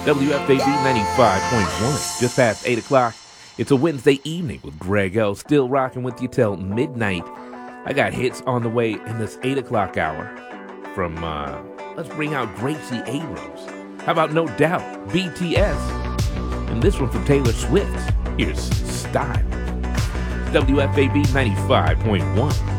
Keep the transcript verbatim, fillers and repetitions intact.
W F A B ninety-five point one, just past eight o'clock. It's a Wednesday evening with Greg L. Still rocking with you till midnight. I got hits on the way in this eight o'clock hour from, uh, let's bring out Gracie Abrams. How about No Doubt, B T S? And this one from Taylor Swift. Here's Style. W F A B ninety-five point one.